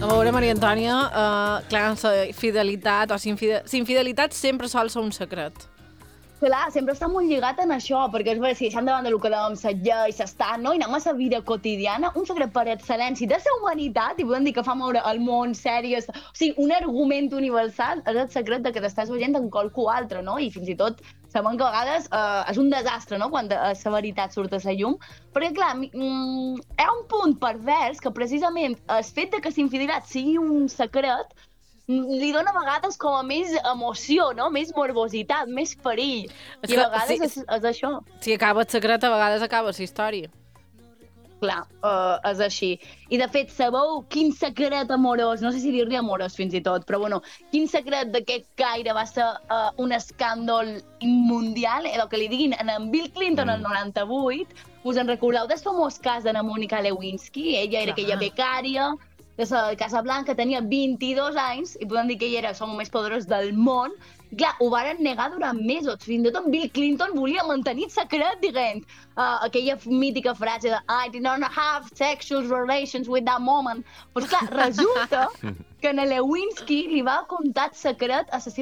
A veure, Maria Antònia, clar, la fidelitat o infidelitat sempre sol ser un secret. Clar, sempre està molt lligat en això, perquè és veritat, si deixant de banda el que dèiem, la llei, l'estat, no? I anem a la vida quotidiana, un secret per excel·lència de la humanitat, i podem dir que fa moure el món, sèries... O sigui, un argument universal és el secret de que t'estàs veient en qualcú altre, no? I fins i tot sabem que a vegades és un desastre, no?, quan la veritat surt a la llum, perquè, clar, hi ha un punt pervers que precisament el fet de que l'infidelitat sigui un secret li dona a vegades com a més emoció, no? Més morbositat, més perill. I a vegades és això. Si acaba el secret, a vegades acaba la història. Clar, és així. I de fet, sabeu quin secret amorós, no sé si dir-li amorós fins i tot, però bueno, quin secret d'aquest caire va ser un escàndol mundial, el que li diguin en Bill Clinton el 98, us en recordeu del famós cas de la Mónica Lewinsky? Ella era aquella becària de la Casa Blanca, tenia 22 anys, i podem dir que ella era l'home més poderós del món. I clar, ho varen negar durant mesos. Fins i tot Bill Clinton volia mantenir secret, dient aquella mítica frase de I did not have sexual relations with that woman. Però clar, resulta que a Lewinsky li va contar secret a la seva